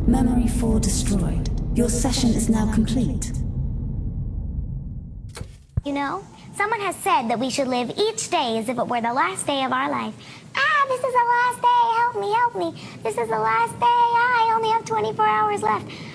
Memory 4 destroyed. Your session is now complete. You know, someone has said that we should live each day as if it were the last day of our life. Ah, this is the last day. Help me, help me. This is the last day. I only have 24 hours left.